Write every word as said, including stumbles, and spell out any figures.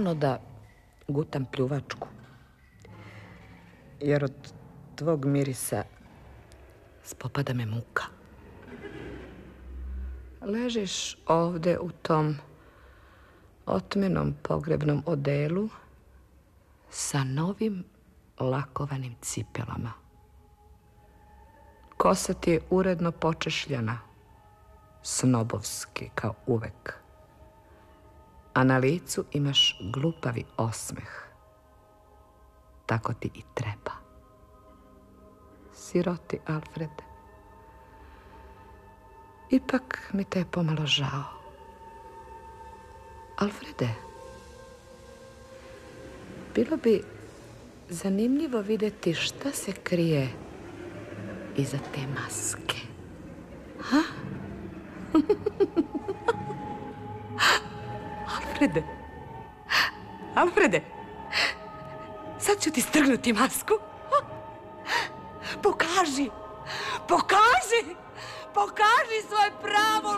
nužno da gutam pljuvačku, jer od tvog mirisa spopada me muka. Ležiš ovde u tom otmenom pogrebnom odelu sa novim lakovanim cipelama. Kosa ti je uredno počešljana, snobovski kao uvek, a na licu imaš glupavi osmeh. Tako ti i treba. Siroti Alfrede. Ipak mi te je pomalo žao. Alfrede, bilo bi zanimljivo vidjeti šta se krije iza te maske. Ha? Alfrede, Alfrede, sad ću ti strgnuti masku. Pokaži, pokaži, pokaži svoje pravo